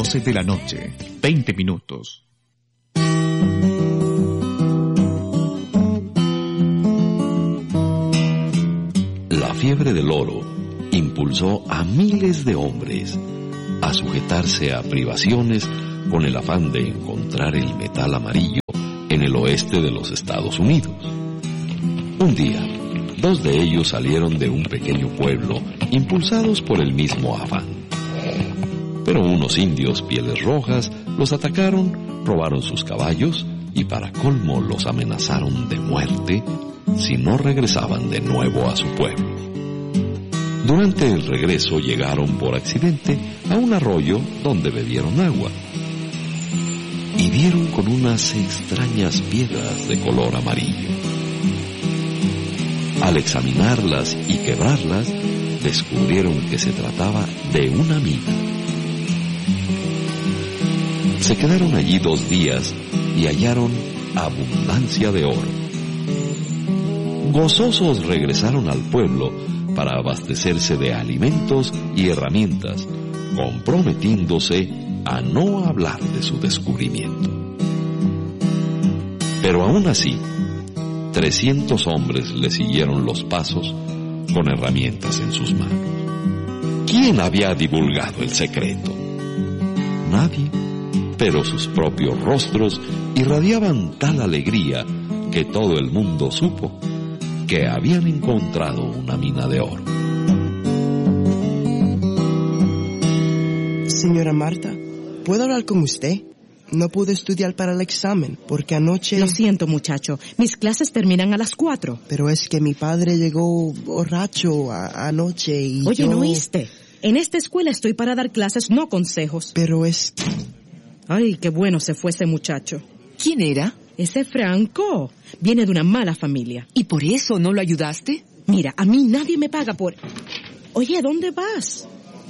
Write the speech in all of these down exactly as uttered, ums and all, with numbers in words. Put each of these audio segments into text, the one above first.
doce de la noche, veinte minutos. La fiebre del oro impulsó a miles de hombres a sujetarse a privaciones con el afán de encontrar el metal amarillo en el oeste de los Estados Unidos. Un día, dos de ellos salieron de un pequeño pueblo impulsados por el mismo afán. Pero unos indios pieles rojas los atacaron, robaron sus caballos y para colmo los amenazaron de muerte si no regresaban de nuevo a su pueblo. Durante el regreso llegaron por accidente a un arroyo donde bebieron agua y dieron con unas extrañas piedras de color amarillo. Al examinarlas y quebrarlas, descubrieron que se trataba de una mina. Se quedaron allí dos días y hallaron abundancia de oro. Gozosos regresaron al pueblo para abastecerse de alimentos y herramientas, comprometiéndose a no hablar de su descubrimiento. Pero aún así, trescientos hombres le siguieron los pasos con herramientas en sus manos. ¿Quién había divulgado el secreto? Nadie, pero sus propios rostros irradiaban tal alegría que todo el mundo supo que habían encontrado una mina de oro. Señora Marta, ¿puedo hablar con usted? No pude estudiar para el examen porque anoche... Lo siento, muchacho. Mis clases terminan a las cuatro. Pero es que mi padre llegó borracho a- anoche y Oye, yo... ¿no oíste? En esta escuela estoy para dar clases, no consejos. Pero es... Ay, qué bueno se fue ese muchacho. ¿Quién era? Ese Franco viene de una mala familia. ¿Y por eso no lo ayudaste? Mira, a mí nadie me paga por... Oye, ¿dónde vas?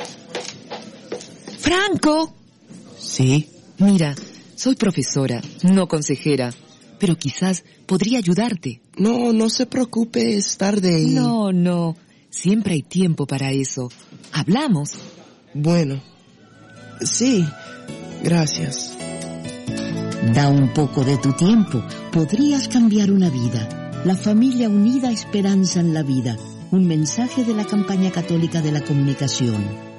¡Franco! Sí. Mira, soy profesora, no consejera, pero quizás podría ayudarte. No, no se preocupe, es tarde y... No, no, siempre hay tiempo para eso. Hablamos. Bueno, sí, gracias. Da un poco de tu tiempo, podrías cambiar una vida. La familia unida, esperanza en la vida. Un mensaje de la campaña católica de la comunicación.